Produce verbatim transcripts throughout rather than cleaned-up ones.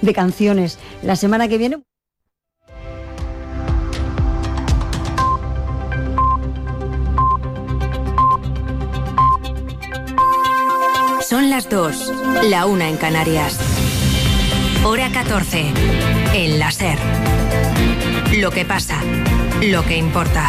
de canciones. La semana que viene... Son las dos, la una en Canarias. Hora catorce, en la SER. Lo que pasa, lo que importa.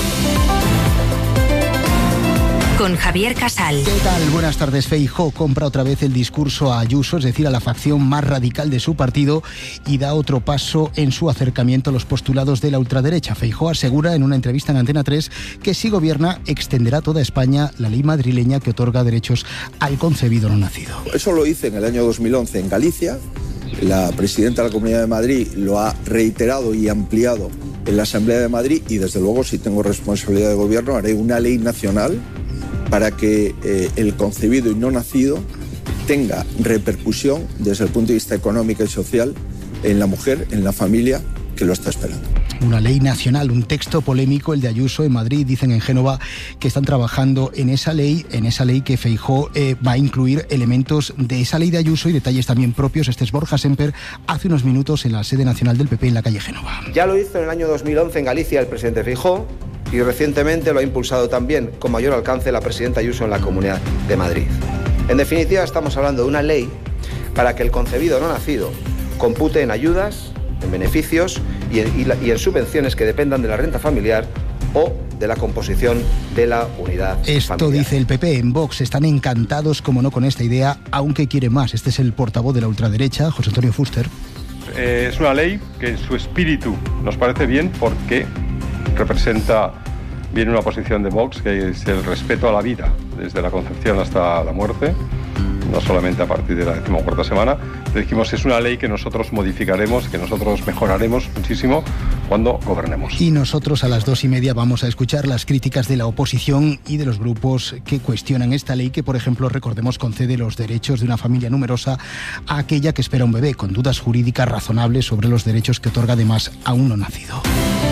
Con Javier Casal. ¿Qué tal? Buenas tardes. Feijóo compra otra vez el discurso a Ayuso, es decir, a la facción más radical de su partido, y da otro paso en su acercamiento a los postulados de la ultraderecha. Feijóo asegura en una entrevista en Antena tres que si gobierna extenderá a toda España la ley madrileña que otorga derechos al concebido no nacido. Eso lo hice en el año dos mil once en Galicia. La presidenta de la Comunidad de Madrid lo ha reiterado y ampliado en la Asamblea de Madrid, y desde luego, si tengo responsabilidad de gobierno, haré una ley nacional para que eh, el concebido y no nacido tenga repercusión desde el punto de vista económico y social en la mujer, en la familia que lo está esperando. Una ley nacional, un texto polémico, el de Ayuso en Madrid. Dicen en Génova que están trabajando en esa ley, en esa ley que Feijóo eh, va a incluir elementos de esa ley de Ayuso y detalles también propios. Este es Borja Semper, hace unos minutos en la sede nacional del P P en la calle Génova. Ya lo hizo en el año dos mil once en Galicia el presidente Feijóo, y recientemente lo ha impulsado también con mayor alcance la presidenta Ayuso en la Comunidad de Madrid. En definitiva, estamos hablando de una ley para que el concebido no nacido compute en ayudas, en beneficios y en, y la, y en subvenciones que dependan de la renta familiar o de la composición de la unidad Esto familiar. Dice el P P. En Vox están encantados, como no, con esta idea, aunque quiere más. Este es el portavoz de la ultraderecha, José Antonio Fuster. Eh, es una ley que en su espíritu nos parece bien porque representa bien una posición de Vox, que es el respeto a la vida, desde la concepción hasta la muerte, no solamente a partir de la decimocuarta semana. Dijimos, es una ley que nosotros modificaremos, que nosotros mejoraremos muchísimo cuando gobernemos. Y nosotros a las dos y media vamos a escuchar las críticas de la oposición y de los grupos que cuestionan esta ley que, por ejemplo, recordemos, concede los derechos de una familia numerosa a aquella que espera un bebé, con dudas jurídicas razonables sobre los derechos que otorga además a un no nacido.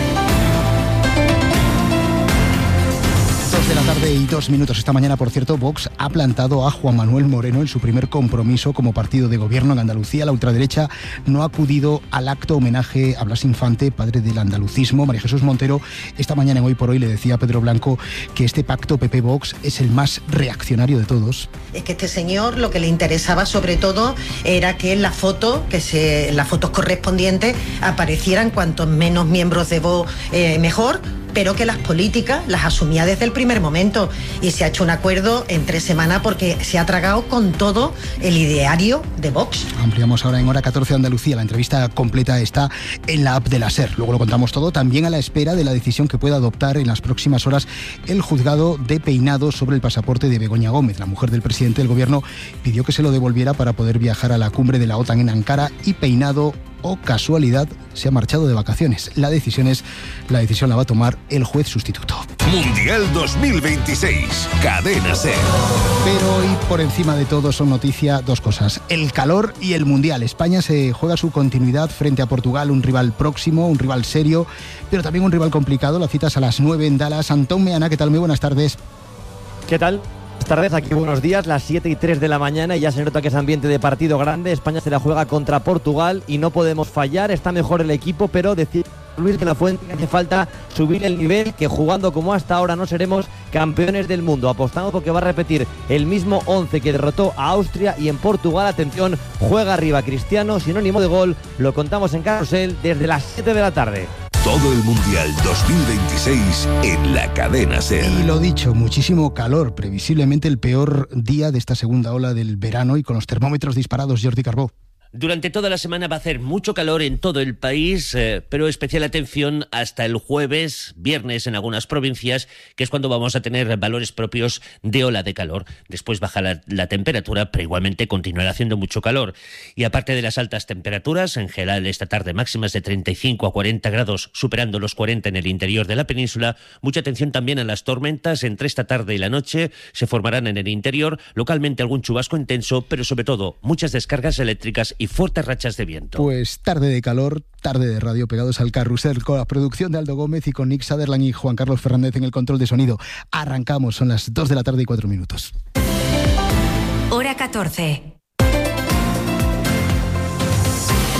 De la tarde y dos minutos. Esta mañana, por cierto, Vox ha plantado a Juan Manuel Moreno en su primer compromiso como partido de gobierno en Andalucía. La ultraderecha no ha acudido al acto homenaje a Blas Infante, padre del andalucismo. María Jesús Montero, esta mañana en Hoy por Hoy, le decía a Pedro Blanco que este pacto P P-Vox es el más reaccionario de todos. Es que este señor lo que le interesaba sobre todo era que en la foto, que se, en las fotos correspondientes aparecieran cuantos menos miembros de Vox eh, mejor, pero que las políticas las asumía desde el primer momento, y se ha hecho un acuerdo en tres semanas porque se ha tragado con todo el ideario de Vox. Ampliamos ahora en Hora catorce Andalucía. La entrevista completa está en la app de la SER. Luego lo contamos todo, también a la espera de la decisión que pueda adoptar en las próximas horas el juzgado de Peinado sobre el pasaporte de Begoña Gómez. La mujer del presidente del gobierno pidió que se lo devolviera para poder viajar a la cumbre de la OTAN en Ankara, y Peinado, o casualidad, se ha marchado de vacaciones. La decisión es, la decisión la va a tomar el juez sustituto. Mundial dos mil veintiséis, Cadena SER. Pero hoy, por encima de todo, son noticia dos cosas: el calor y el Mundial. España se juega su continuidad frente a Portugal, un rival próximo, un rival serio, pero también un rival complicado. La cita es a las nueve en Dallas. Antón Meana, ¿qué tal? Muy buenas tardes. ¿Qué tal? Buenas tardes, aquí buenos días, las siete y tres de la mañana, y ya se nota que es ambiente de partido grande. España se la juega contra Portugal y no podemos fallar. Está mejor el equipo, pero decir Luis de la Fuente que hace falta subir el nivel, que jugando como hasta ahora no seremos campeones del mundo. Apostamos porque va a repetir el mismo once que derrotó a Austria, y en Portugal, atención, juega arriba Cristiano, sinónimo de gol. Lo contamos en Carrusel desde las siete de la tarde. Todo el Mundial dos mil veintiséis en la Cadena SER. Y lo dicho, muchísimo calor, previsiblemente el peor día de esta segunda ola del verano, y con los termómetros disparados. Jordi Carbó. Durante toda la semana va a hacer mucho calor en todo el país, eh, pero especial atención hasta el jueves, viernes en algunas provincias, que es cuando vamos a tener valores propios de ola de calor. Después baja la, la temperatura, pero igualmente continuará haciendo mucho calor. Y aparte de las altas temperaturas, en general esta tarde máximas de treinta y cinco a cuarenta grados, superando los cuarenta en el interior de la península. Mucha atención también a las tormentas. Entre esta tarde y la noche se formarán en el interior, localmente algún chubasco intenso, pero sobre todo muchas descargas eléctricas y fuertes rachas de viento. Pues tarde de calor, tarde de radio, pegados al carrusel, con la producción de Aldo Gómez y con Nick Sutherland y Juan Carlos Fernández en el control de sonido. Arrancamos, son las dos de la tarde y cuatro minutos. Hora catorce.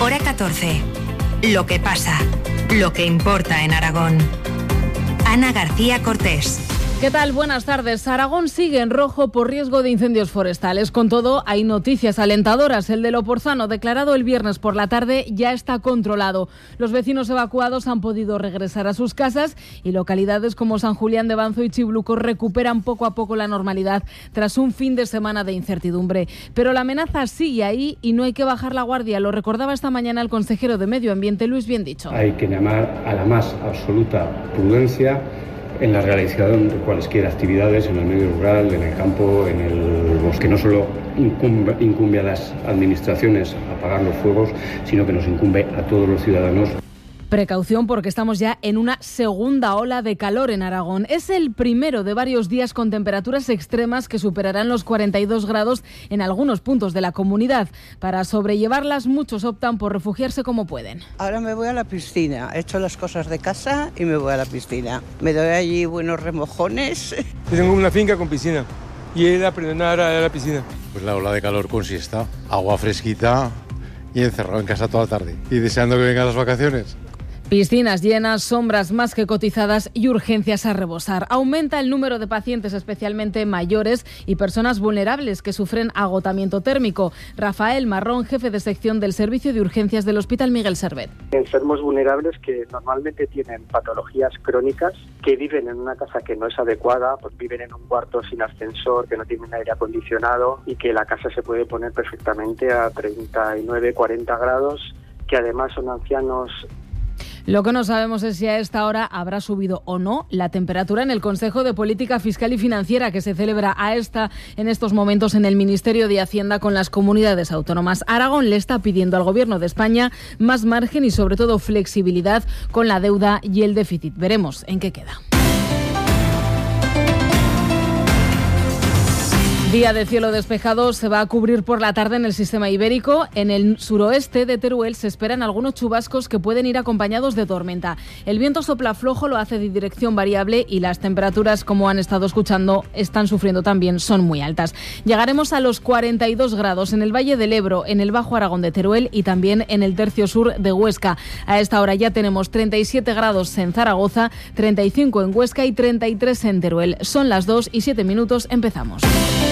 Hora catorce. Lo que pasa, lo que importa en Aragón. Ana García Cortés. ¿Qué tal? Buenas tardes. Aragón sigue en rojo por riesgo de incendios forestales. Con todo, hay noticias alentadoras. El de Loporzano, declarado el viernes por la tarde, ya está controlado. Los vecinos evacuados han podido regresar a sus casas y localidades como San Julián de Banzo y Chibluco recuperan poco a poco la normalidad tras un fin de semana de incertidumbre. Pero la amenaza sigue ahí y no hay que bajar la guardia. Lo recordaba esta mañana el consejero de Medio Ambiente, Luis Biendicho. Hay que llamar a la más absoluta prudencia en la realización de cualesquiera actividades en el medio rural, en el campo, en el bosque. No solo incumbe, incumbe a las administraciones apagar los fuegos, sino que nos incumbe a todos los ciudadanos. Precaución porque estamos ya en una segunda ola de calor en Aragón. Es el primero de varios días con temperaturas extremas que superarán los cuarenta y dos grados en algunos puntos de la comunidad. Para sobrellevarlas, muchos optan por refugiarse como pueden. Ahora me voy a la piscina, echo las cosas de casa y me voy a la piscina. Me doy allí buenos remojones. Yo tengo una finca con piscina y él aprendió a nadar a la piscina. Pues la ola de calor con siesta, agua fresquita y encerrado en casa toda la tarde. Y deseando que vengan las vacaciones. Piscinas llenas, sombras más que cotizadas y urgencias a rebosar. Aumenta el número de pacientes, especialmente mayores y personas vulnerables que sufren agotamiento térmico. Rafael Marrón, jefe de sección del Servicio de Urgencias del Hospital Miguel Servet. Enfermos vulnerables que normalmente tienen patologías crónicas, que viven en una casa que no es adecuada, pues viven en un cuarto sin ascensor, que no tienen aire acondicionado y que la casa se puede poner perfectamente a treinta y nueve, cuarenta grados, que además son ancianos. Lo que no sabemos es si a esta hora habrá subido o no la temperatura en el Consejo de Política Fiscal y Financiera que se celebra a esta en estos momentos en el Ministerio de Hacienda con las comunidades autónomas. Aragón le está pidiendo al Gobierno de España más margen y sobre todo flexibilidad con la deuda y el déficit. Veremos en qué queda. Día de cielo despejado se va a cubrir por la tarde en el sistema ibérico. En el suroeste de Teruel se esperan algunos chubascos que pueden ir acompañados de tormenta. El viento sopla flojo, lo hace de dirección variable y las temperaturas, como han estado escuchando, están sufriendo también, son muy altas. Llegaremos a los cuarenta y dos grados en el Valle del Ebro, en el Bajo Aragón de Teruel y también en el tercio sur de Huesca. A esta hora ya tenemos treinta y siete grados en Zaragoza, treinta y cinco en Huesca y treinta y tres en Teruel. Son las dos y siete minutos, empezamos.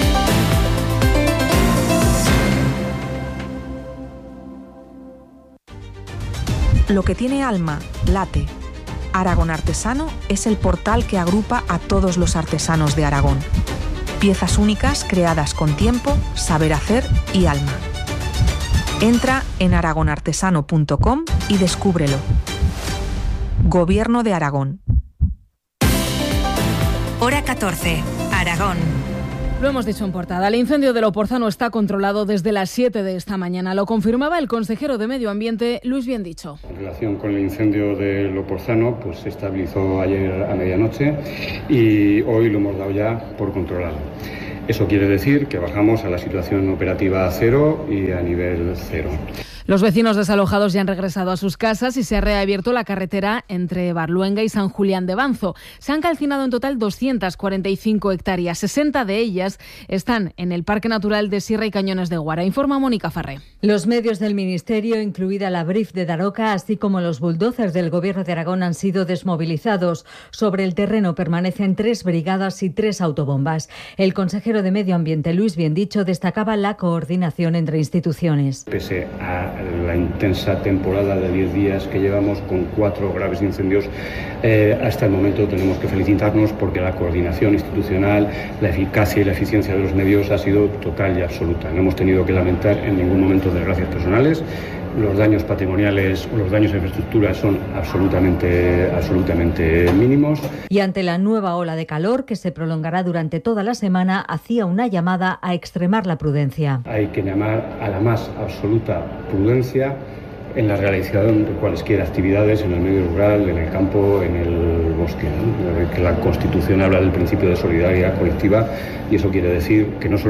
Lo que tiene alma, late. Aragón Artesano es el portal que agrupa a todos los artesanos de Aragón. Piezas únicas creadas con tiempo, saber hacer y alma. Entra en aragon artesano punto com y descúbrelo. Gobierno de Aragón. Hora catorce, Aragón. Lo hemos dicho en portada, el incendio de Loporzano está controlado desde las siete de esta mañana. Lo confirmaba el consejero de Medio Ambiente, Luis Biendicho. En relación con el incendio de Loporzano, pues se estabilizó ayer a medianoche y hoy lo hemos dado ya por controlado. Eso quiere decir que bajamos a la situación operativa a cero y a nivel cero. Los vecinos desalojados ya han regresado a sus casas y se ha reabierto la carretera entre Barluenga y San Julián de Banzo. Se han calcinado en total doscientas cuarenta y cinco hectáreas, sesenta de ellas están en el Parque Natural de Sierra y Cañones de Guara, informa Mónica Farré. Los medios del Ministerio, incluida la Brif de Daroca, así como los bulldozers del Gobierno de Aragón han sido desmovilizados. Sobre el terreno permanecen tres brigadas y tres autobombas. El consejero de Medio Ambiente, Luis Biendicho, destacaba la coordinación entre instituciones. Pese a la intensa temporada de diez días que llevamos con cuatro graves incendios, eh, hasta el momento tenemos que felicitarnos porque la coordinación institucional, la eficacia y la eficiencia de los medios ha sido total y absoluta. No hemos tenido que lamentar en ningún momento desgracias personales. Los daños patrimoniales o los daños a infraestructuras son absolutamente, absolutamente mínimos. Y ante la nueva ola de calor que se prolongará durante toda la semana, hacía una llamada a extremar la prudencia. Hay que llamar a la más absoluta prudencia en la realización de cualesquiera actividades en el medio rural, en el campo, en el bosque, ¿no? Que la Constitución habla del principio de solidaridad colectiva y eso quiere decir que no solo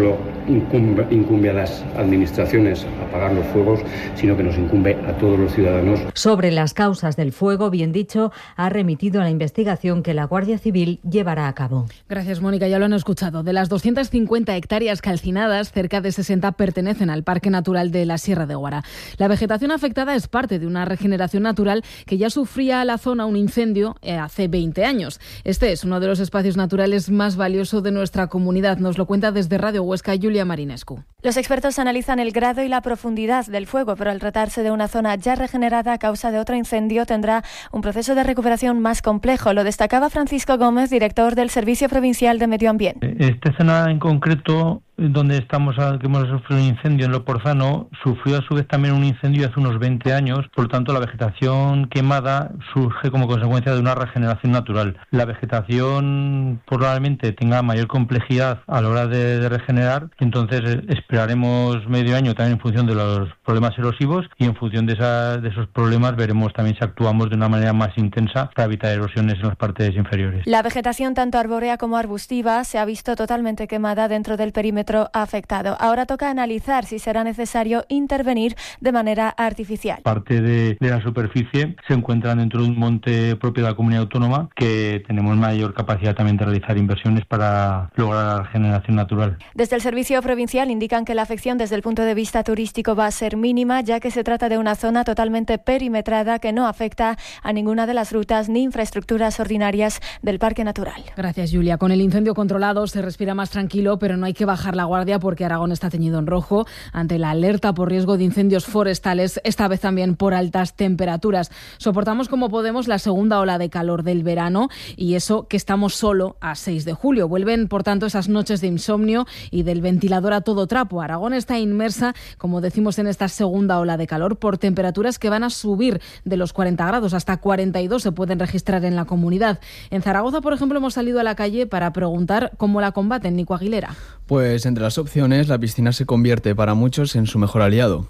incumbe, incumbe a las administraciones apagar los fuegos, sino que nos incumbe a todos los ciudadanos. Sobre las causas del fuego, bien dicho, ha remitido a la investigación que la Guardia Civil llevará a cabo. Gracias, Mónica. Ya lo han escuchado. De las doscientas cincuenta hectáreas calcinadas, cerca de sesenta pertenecen al Parque Natural de la Sierra de Guara. La vegetación afectada es parte de una regeneración natural que ya sufría la zona un incendio hace veinte años. Este es uno de los espacios naturales más valiosos de nuestra comunidad. Nos lo cuenta desde Radio Huesca Julia Marinescu. Los expertos analizan el grado y la profundidad del fuego, pero al tratarse de una zona ya regenerada a causa de otro incendio tendrá un proceso de recuperación más complejo. Lo destacaba Francisco Gómez, director del Servicio Provincial de Medio Ambiente. Esta zona en concreto, donde estamos, que hemos sufrido un incendio en Loporzano, sufrió a su vez también un incendio hace unos veinte años, por lo tanto la vegetación quemada surge como consecuencia de una regeneración natural. La vegetación probablemente tenga mayor complejidad a la hora de, de regenerar, entonces esperaremos medio año también en función de los problemas erosivos y en función de, esa, de esos problemas veremos también si actuamos de una manera más intensa para evitar erosiones en las partes inferiores. La vegetación tanto arbórea como arbustiva se ha visto totalmente quemada dentro del perímetro afectado. Ahora toca analizar si será necesario intervenir de manera artificial. Parte de, de la superficie se encuentra dentro de un monte propio de la comunidad autónoma que tenemos mayor capacidad también de realizar inversiones para lograr la regeneración natural. Desde el Servicio Provincial indican que la afección desde el punto de vista turístico va a ser mínima, ya que se trata de una zona totalmente perimetrada que no afecta a ninguna de las rutas ni infraestructuras ordinarias del Parque Natural. Gracias, Julia. Con el incendio controlado se respira más tranquilo, pero no hay que bajar la guardia porque Aragón está teñido en rojo ante la alerta por riesgo de incendios forestales, esta vez también por altas temperaturas. Soportamos como podemos la segunda ola de calor del verano y eso que estamos solo a seis de julio. Vuelven, por tanto, esas noches de insomnio y del ventilador a todo trapo. Aragón está inmersa, como decimos, en esta segunda ola de calor por temperaturas que van a subir de los cuarenta grados hasta cuarenta y dos se pueden registrar en la comunidad. En Zaragoza, por ejemplo, hemos salido a la calle para preguntar cómo la combaten. Nico Aguilera. Pues entre las opciones, la piscina se convierte para muchos en su mejor aliado.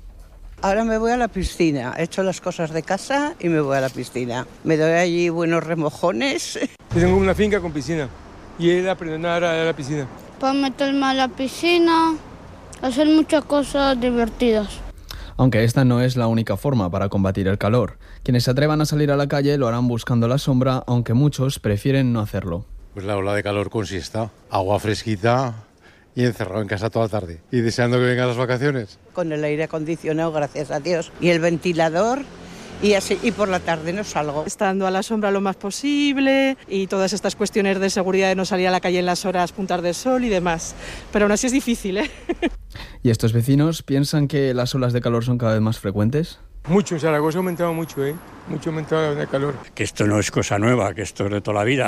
Ahora me voy a la piscina, echo las cosas de casa y me voy a la piscina. Me doy allí buenos remojones. Yo tengo una finca con piscina y él aprendió a nadar a la piscina. Para meterme a la piscina, hacer muchas cosas divertidas. Aunque esta no es la única forma para combatir el calor. Quienes se atrevan a salir a la calle lo harán buscando la sombra, aunque muchos prefieren no hacerlo. Pues la ola de calor con siesta, agua fresquita y encerrado en casa toda la tarde. Y deseando que vengan las vacaciones. Con el aire acondicionado, gracias a Dios, y el ventilador. Y así, y por la tarde no salgo. Estando a la sombra lo más posible y todas estas cuestiones de seguridad de no salir a la calle en las horas puntas de sol y demás. Pero aún así es difícil, ¿eh? ¿Y estos vecinos piensan que las olas de calor son cada vez más frecuentes? Mucho, en Zaragoza ha aumentado mucho, ¿eh? Mucho ha aumentado el calor. Que esto no es cosa nueva, que esto es de toda la vida.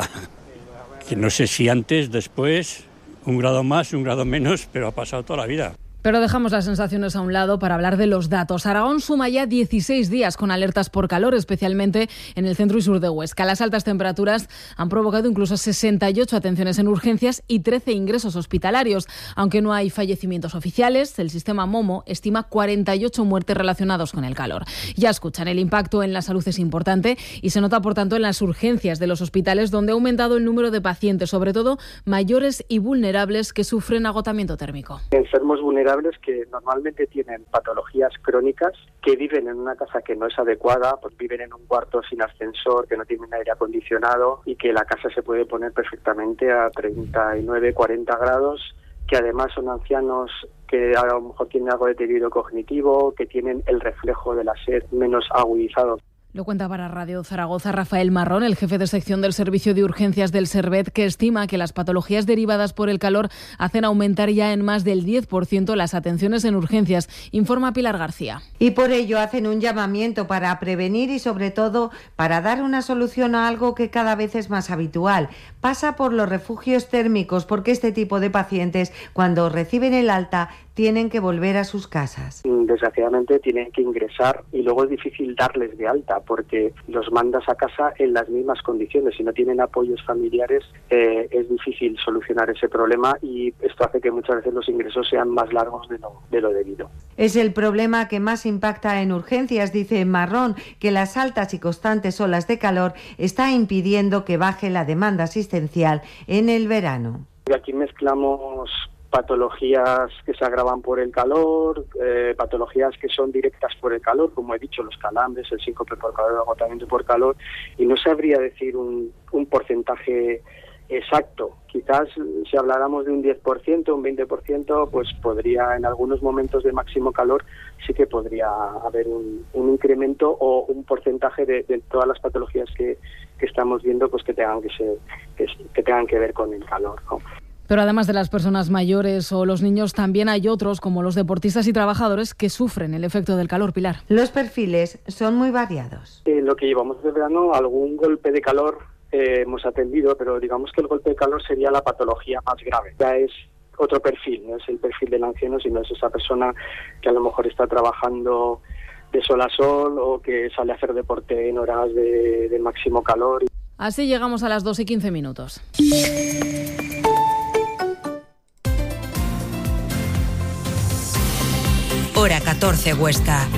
Que no sé si antes, después, un grado más, un grado menos, pero ha pasado toda la vida. Pero dejamos las sensaciones a un lado para hablar de los datos. Aragón suma ya dieciséis días con alertas por calor, especialmente en el centro y sur de Huesca. Las altas temperaturas han provocado incluso sesenta y ocho atenciones en urgencias y trece ingresos hospitalarios. Aunque no hay fallecimientos oficiales, el sistema Momo estima cuarenta y ocho muertes relacionadas con el calor. Ya escuchan, el impacto en la salud es importante y se nota, por tanto, en las urgencias de los hospitales, donde ha aumentado el número de pacientes, sobre todo mayores y vulnerables que sufren agotamiento térmico. Enfermos vulnerables que normalmente tienen patologías crónicas, que viven en una casa que no es adecuada, pues viven en un cuarto sin ascensor, que no tienen aire acondicionado y que la casa se puede poner perfectamente a treinta y nueve, cuarenta grados, que además son ancianos que a lo mejor tienen algo de deterioro cognitivo, que tienen el reflejo de la sed menos agudizado. Lo cuenta para Radio Zaragoza Rafael Marrón, el jefe de sección del Servicio de Urgencias del Servet, que estima que las patologías derivadas por el calor hacen aumentar ya en más del diez por ciento las atenciones en urgencias, informa Pilar García. Y por ello hacen un llamamiento para prevenir y sobre todo para dar una solución a algo que cada vez es más habitual. Pasa por los refugios térmicos, porque este tipo de pacientes, cuando reciben el alta, tienen que volver a sus casas. Desgraciadamente tienen que ingresar y luego es difícil darles de alta porque los mandas a casa en las mismas condiciones. Si no tienen apoyos familiares eh, es difícil solucionar ese problema y esto hace que muchas veces los ingresos sean más largos de lo, de lo debido. Es el problema que más impacta en urgencias, dice Marrón, que las altas y constantes olas de calor está impidiendo que baje la demanda asistencial en el verano. Aquí mezclamos patologías que se agravan por el calor, eh, patologías que son directas por el calor, como he dicho, los calambres, el síncope por calor, el agotamiento por calor, y no sabría decir un, un porcentaje exacto. Quizás si habláramos de un diez por ciento, un veinte por ciento, pues podría, en algunos momentos de máximo calor, sí que podría haber un, un incremento o un porcentaje de, de todas las patologías que, que estamos viendo, pues que tengan que ser, que, que tengan que ver con el calor, ¿no? Pero además de las personas mayores o los niños, también hay otros, como los deportistas y trabajadores, que sufren el efecto del calor, Pilar. Los perfiles son muy variados. En lo que llevamos de verano, algún golpe de calor eh, hemos atendido, pero digamos que el golpe de calor sería la patología más grave. Ya es otro perfil, no es el perfil del anciano, sino es esa persona que a lo mejor está trabajando de sol a sol o que sale a hacer deporte en horas de, de máximo calor. Así llegamos a las dos y quince minutos. Hora catorce, Huesca.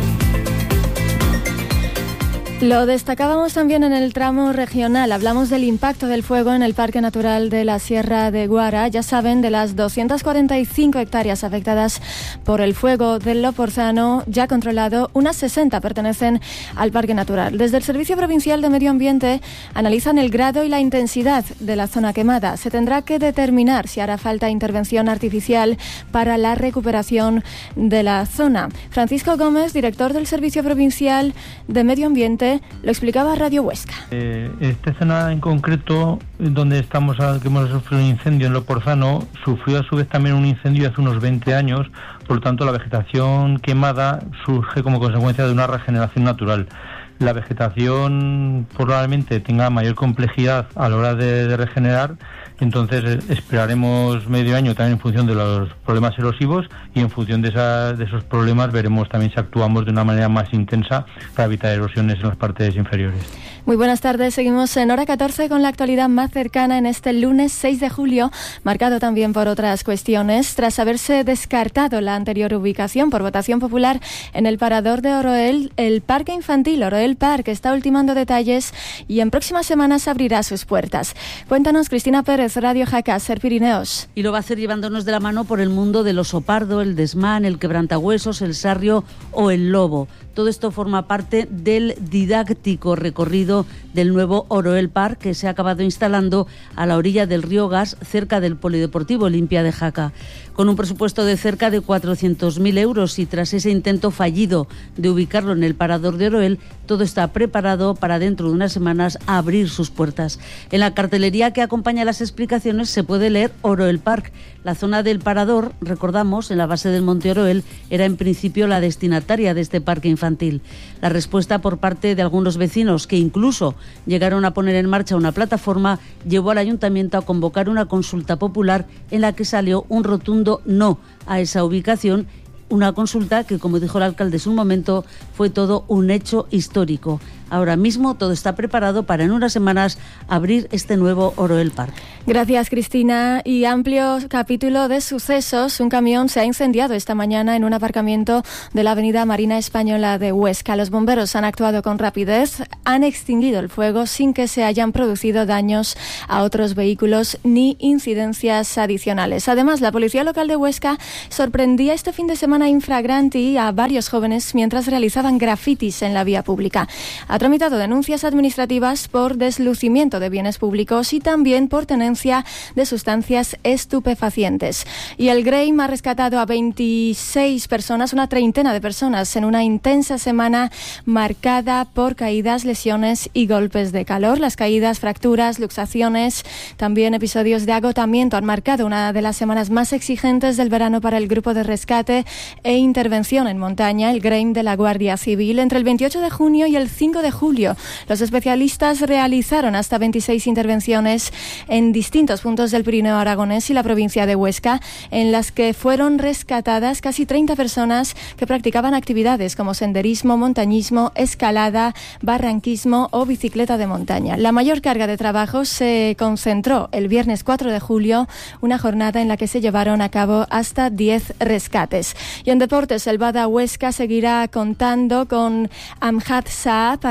Lo destacábamos también en el tramo regional. Hablamos del impacto del fuego en el Parque Natural de la Sierra de Guara. Ya saben, de las doscientas cuarenta y cinco hectáreas afectadas por el fuego del Loporzano ya controlado, unas sesenta pertenecen al Parque Natural. Desde el Servicio Provincial de Medio Ambiente analizan el grado y la intensidad de la zona quemada. Se tendrá que determinar si hará falta intervención artificial para la recuperación de la zona. Francisco Gómez, director del Servicio Provincial de Medio Ambiente, lo explicaba a Radio Huesca. Eh, esta zona en concreto, donde estamos, que hemos sufrido un incendio en Loporzano, sufrió a su vez también un incendio hace unos veinte años, por lo tanto la vegetación quemada surge como consecuencia de una regeneración natural. La vegetación probablemente tenga mayor complejidad a la hora de, de regenerar, entonces esperaremos medio año también en función de los problemas erosivos y en función de, esa, de esos problemas veremos también si actuamos de una manera más intensa para evitar erosiones en las partes inferiores. Muy buenas tardes, seguimos en Hora catorce con la actualidad más cercana en este lunes seis de julio, marcado también por otras cuestiones. Tras haberse descartado la anterior ubicación por votación popular en el parador de Oroel, el Parque Infantil Oroel Park está ultimando detalles y en próximas semanas abrirá sus puertas. Cuéntanos, Cristina Pérez, Radio Jaca, Ser Pirineos. Y lo va a hacer llevándonos de la mano por el mundo del oso pardo, el desmán, el quebrantahuesos, el sarrio o el lobo. Todo esto forma parte del didáctico recorrido del nuevo Oroel Park, que se ha acabado instalando a la orilla del río Gas, cerca del Polideportivo Olimpia de Jaca. Con un presupuesto de cerca de cuatrocientos mil euros y tras ese intento fallido de ubicarlo en el parador de Oroel, todo está preparado para dentro de unas semanas abrir sus puertas. En la cartelería que acompaña las explicaciones se puede leer Oroel Park. La zona del parador, recordamos, en la base del Monte Oroel, era en principio la destinataria de este parque infantil. La respuesta por parte de algunos vecinos, que incluso llegaron a poner en marcha una plataforma, llevó al ayuntamiento a convocar una consulta popular en la que salió un rotundo no a esa ubicación. Una consulta que, como dijo el alcalde en su momento, fue todo un hecho histórico. Ahora mismo todo está preparado para en unas semanas abrir este nuevo Oroel Park. Gracias, Cristina. Y amplio capítulo de sucesos. Un camión se ha incendiado esta mañana en un aparcamiento de la avenida Marina Española de Huesca. Los bomberos han actuado con rapidez, han extinguido el fuego sin que se hayan producido daños a otros vehículos ni incidencias adicionales. Además, la Policía Local de Huesca sorprendía este fin de semana in flagranti a varios jóvenes mientras realizaban grafitis en la vía pública. Ha tramitado denuncias administrativas por deslucimiento de bienes públicos y también por tenencia de sustancias estupefacientes. Y el Greim ha rescatado a veintiséis personas, una treintena de personas, en una intensa semana marcada por caídas, lesiones y golpes de calor. Las caídas, fracturas, luxaciones, también episodios de agotamiento han marcado una de las semanas más exigentes del verano para el grupo de rescate e intervención en montaña, el Greim de la Guardia Civil. Entre el veintiocho de junio y el cinco de julio, los especialistas realizaron hasta veintiséis intervenciones en distintos puntos del Pirineo aragonés y la provincia de Huesca, en las que fueron rescatadas casi treinta personas que practicaban actividades como senderismo, montañismo, escalada, barranquismo o bicicleta de montaña. La mayor carga de trabajo se concentró el viernes cuatro de julio, una jornada en la que se llevaron a cabo hasta diez rescates. Y en deportes, el Bada Huesca seguirá contando con Amjad Saá para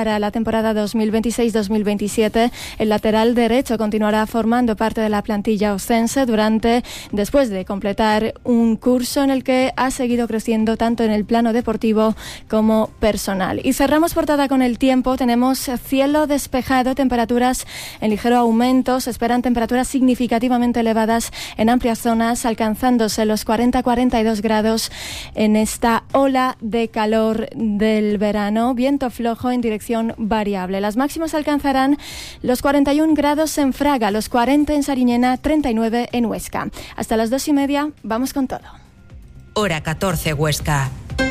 para la temporada dos mil veintiséis dos mil veintisiete. El lateral derecho continuará formando parte de la plantilla oscense durante, después de completar un curso en el que ha seguido creciendo tanto en el plano deportivo como personal. Y cerramos portada con el tiempo. Tenemos cielo despejado, temperaturas en ligero aumento. Se esperan temperaturas significativamente elevadas en amplias zonas, alcanzándose los cuarenta a cuarenta y dos grados en esta ola de calor del verano. Viento flojo en dirección variable. Las máximas alcanzarán los cuarenta y un grados en Fraga, los cuarenta en Sariñena, treinta y nueve en Huesca. Hasta las dos y media, vamos con todo. Hora catorce, Huesca.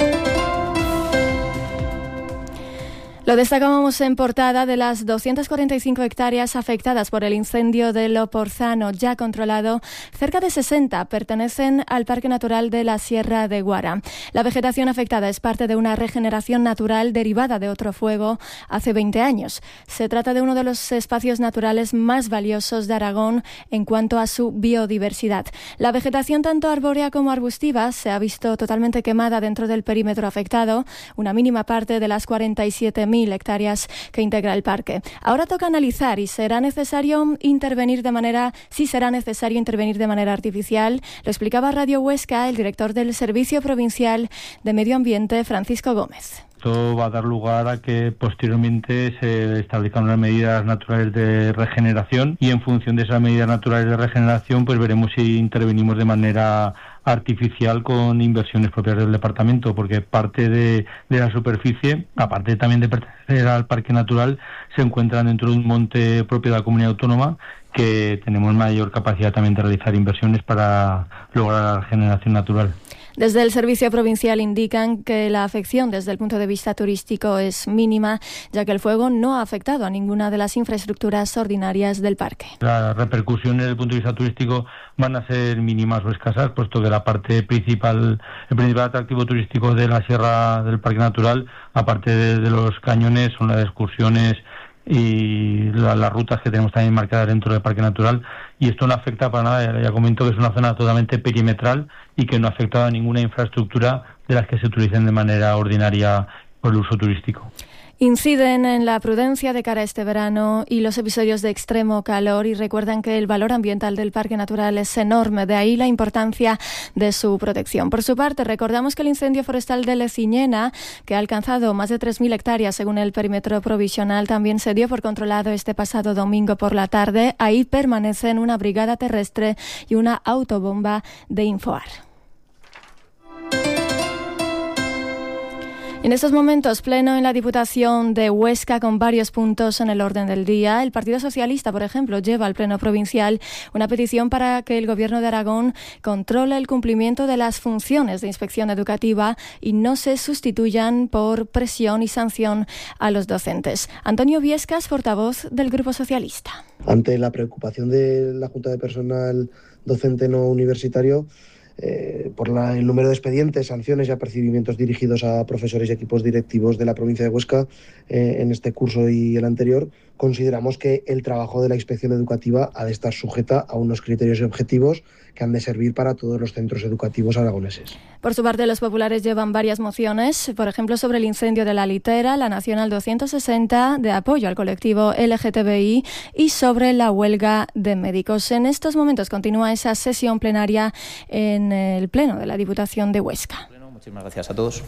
Lo destacábamos en portada. De las doscientas cuarenta y cinco hectáreas afectadas por el incendio de Loporzano ya controlado, cerca de sesenta pertenecen al Parque Natural de la Sierra de Guara. La vegetación afectada es parte de una regeneración natural derivada de otro fuego hace veinte años. Se trata de uno de los espacios naturales más valiosos de Aragón en cuanto a su biodiversidad. La vegetación tanto arbórea como arbustiva se ha visto totalmente quemada dentro del perímetro afectado, una mínima parte de las cuarenta y siete mil hectáreas que integra el parque. Ahora toca analizar y será necesario intervenir de manera, sí será necesario intervenir de manera artificial. Lo explicaba Radio Huesca el director del Servicio Provincial de Medio Ambiente, Francisco Gómez. Esto va a dar lugar a que posteriormente se establezcan unas medidas naturales de regeneración y en función de esas medidas naturales de regeneración pues veremos si intervenimos de manera artificial con inversiones propias del departamento, porque parte de, de la superficie, aparte también de pertenecer al parque natural, se encuentra dentro de un monte propio de la comunidad autónoma que tenemos mayor capacidad también de realizar inversiones para lograr la regeneración natural. Desde el Servicio Provincial indican que la afección desde el punto de vista turístico es mínima, ya que el fuego no ha afectado a ninguna de las infraestructuras ordinarias del parque. Las repercusiones desde el punto de vista turístico van a ser mínimas o escasas, puesto que la parte principal, el principal atractivo turístico de la Sierra del Parque Natural, aparte de, de los cañones, son las excursiones y la, las rutas que tenemos también marcadas dentro del Parque Natural, y esto no afecta para nada. Ya, ya comento que es una zona totalmente perimetral y que no ha afectado a ninguna infraestructura de las que se utilicen de manera ordinaria por el uso turístico. Inciden en la prudencia de cara a este verano y los episodios de extremo calor y recuerdan que el valor ambiental del Parque Natural es enorme, de ahí la importancia de su protección. Por su parte, recordamos que el incendio forestal de Leciñena, que ha alcanzado más de tres mil hectáreas según el perímetro provisional, también se dio por controlado este pasado domingo por la tarde. Ahí permanecen una brigada terrestre y una autobomba de Infoar. En estos momentos, pleno en la Diputación de Huesca con varios puntos en el orden del día. El Partido Socialista, por ejemplo, lleva al Pleno Provincial una petición para que el Gobierno de Aragón controle el cumplimiento de las funciones de inspección educativa y no se sustituyan por presión y sanción a los docentes. Antonio Viescas, portavoz del Grupo Socialista. Ante la preocupación de la Junta de Personal Docente No Universitario, Eh, por la, el número de expedientes, sanciones y apercibimientos dirigidos a profesores y equipos directivos de la provincia de Huesca eh, en este curso y el anterior, consideramos que el trabajo de la inspección educativa ha de estar sujeta a unos criterios y objetivos que han de servir para todos los centros educativos aragoneses. Por su parte, los populares llevan varias mociones, por ejemplo, sobre el incendio de la litera, la Nacional doscientos sesenta de apoyo al colectivo L G T B I y sobre la huelga de médicos. En estos momentos continúa esa sesión plenaria en el Pleno de la Diputación de Huesca. Bueno, muchísimas gracias a todos.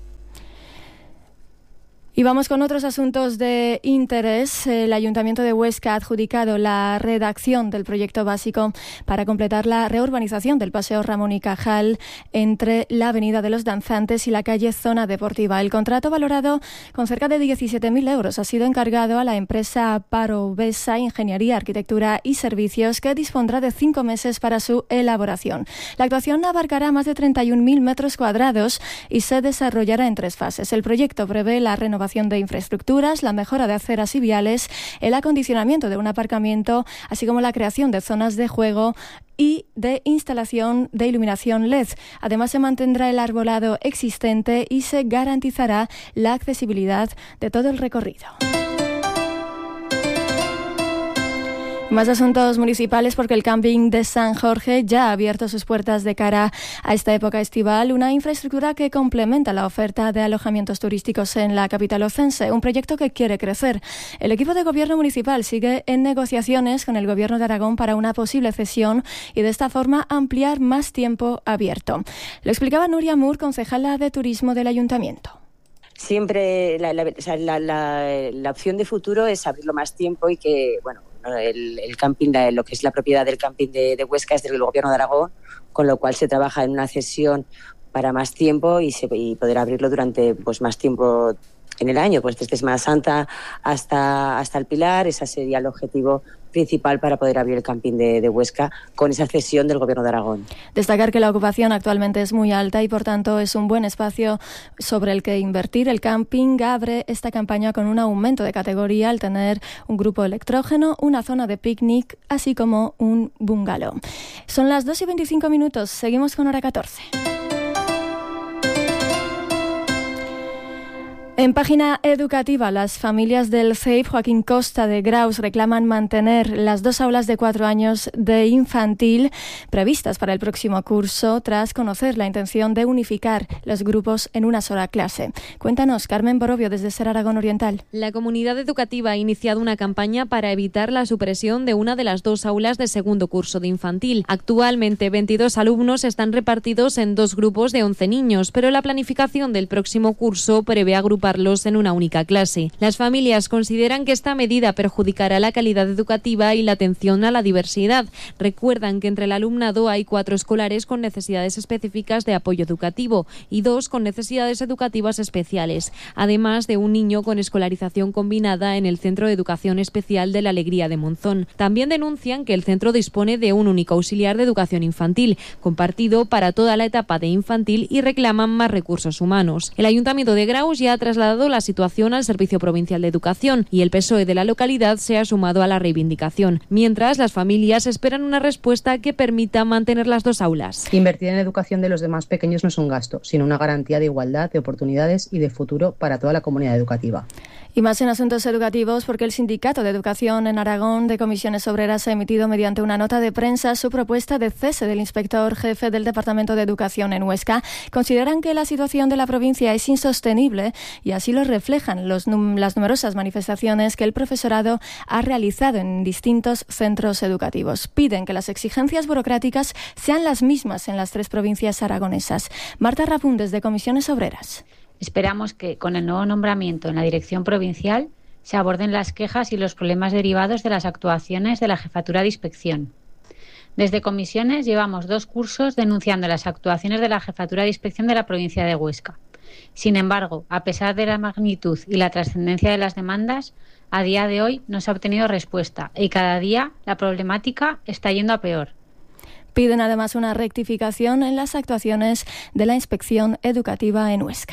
Y vamos con otros asuntos de interés. El Ayuntamiento de Huesca ha adjudicado la redacción del proyecto básico para completar la reurbanización del Paseo Ramón y Cajal entre la Avenida de los Danzantes y la calle Zona Deportiva. El contrato, valorado con cerca de diecisiete mil euros, ha sido encargado a la empresa Parobesa Ingeniería, Arquitectura y Servicios, que dispondrá de cinco meses para su elaboración. La actuación abarcará más de treinta y un mil metros cuadrados y se desarrollará en tres fases. El proyecto prevé la renovación de infraestructuras, la mejora de aceras y viales, el acondicionamiento de un aparcamiento, así como la creación de zonas de juego y de instalación de iluminación L E D. Además, se mantendrá el arbolado existente y se garantizará la accesibilidad de todo el recorrido. Más asuntos municipales porque el camping de San Jorge ya ha abierto sus puertas de cara a esta época estival, una infraestructura que complementa la oferta de alojamientos turísticos en la capital ocense, un proyecto que quiere crecer. El equipo de gobierno municipal sigue en negociaciones con el gobierno de Aragón para una posible cesión y de esta forma ampliar más tiempo abierto. Lo explicaba Nuria Moore, concejala de turismo del ayuntamiento. Siempre la, la, la, la, la opción de futuro es abrirlo más tiempo y que, bueno, el, el camping, la, lo que es la propiedad del camping de, de Huesca es del Gobierno de Aragón, con lo cual se trabaja en una cesión para más tiempo y, se, y poder abrirlo durante pues más tiempo en el año, pues desde Semana Santa hasta, hasta el Pilar. Ese sería el objetivo principal para poder abrir el camping de, de Huesca con esa cesión del Gobierno de Aragón. Destacar que la ocupación actualmente es muy alta y por tanto es un buen espacio sobre el que invertir. El camping abre esta campaña con un aumento de categoría al tener un grupo electrógeno, una zona de picnic, así como un bungalow. Son las dos y veinticinco minutos, seguimos con Hora catorce. En página educativa, las familias del C E I P Joaquín Costa de Graus reclaman mantener las dos aulas de cuatro años de infantil previstas para el próximo curso tras conocer la intención de unificar los grupos en una sola clase. Cuéntanos, Carmen Borovio, desde Ser Aragón Oriental. La comunidad educativa ha iniciado una campaña para evitar la supresión de una de las dos aulas de segundo curso de infantil. Actualmente, veintidós alumnos están repartidos en dos grupos de once niños, pero la planificación del próximo curso prevé agrupar en una única clase. Las familias consideran que esta medida perjudicará la calidad educativa y la atención a la diversidad. Recuerdan que entre el alumnado hay cuatro escolares con necesidades específicas de apoyo educativo y dos con necesidades educativas especiales, además de un niño con escolarización combinada en el Centro de Educación Especial de la Alegría de Monzón. También denuncian que el centro dispone de un único auxiliar de educación infantil, compartido para toda la etapa de infantil, y reclaman más recursos humanos. El Ayuntamiento de Graus ya ha trasladado la situación al Servicio Provincial de Educación y el P S O E de la localidad se ha sumado a la reivindicación, mientras las familias esperan una respuesta que permita mantener las dos aulas. Invertir en educación de los demás pequeños no es un gasto, sino una garantía de igualdad, de oportunidades y de futuro para toda la comunidad educativa. Y más en asuntos educativos, porque el Sindicato de Educación en Aragón de Comisiones Obreras ha emitido mediante una nota de prensa su propuesta de cese del inspector jefe del Departamento de Educación en Huesca. Consideran que la situación de la provincia es insostenible y así lo reflejan los, las numerosas manifestaciones que el profesorado ha realizado en distintos centros educativos. Piden que las exigencias burocráticas sean las mismas en las tres provincias aragonesas. Marta Rapún, desde Comisiones Obreras. Esperamos que con el nuevo nombramiento en la dirección provincial se aborden las quejas y los problemas derivados de las actuaciones de la Jefatura de Inspección. Desde Comisiones llevamos dos cursos denunciando las actuaciones de la Jefatura de Inspección de la provincia de Huesca. Sin embargo, a pesar de la magnitud y la trascendencia de las demandas, a día de hoy no se ha obtenido respuesta y cada día la problemática está yendo a peor. Piden además una rectificación en las actuaciones de la Inspección Educativa en Huesca.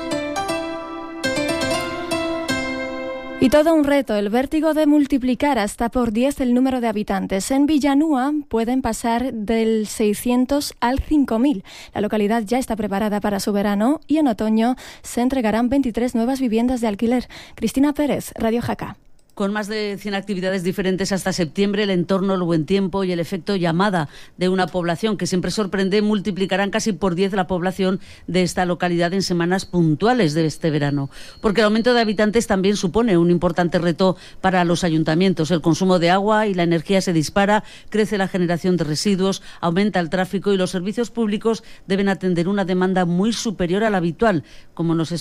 Y todo un reto, el vértigo de multiplicar hasta por diez el número de habitantes. En Villanúa pueden pasar del seiscientos al cinco mil. La localidad ya está preparada para su verano y en otoño se entregarán veintitrés nuevas viviendas de alquiler. Cristina Pérez, Radio Jaca. Con más de cien actividades diferentes hasta septiembre, el entorno, el buen tiempo y el efecto llamada de una población que siempre sorprende multiplicarán casi por diez la población de esta localidad en semanas puntuales de este verano. Porque el aumento de habitantes también supone un importante reto para los ayuntamientos. El consumo de agua y la energía se dispara, crece la generación de residuos, aumenta el tráfico y los servicios públicos deben atender una demanda muy superior a la habitual, como nos explica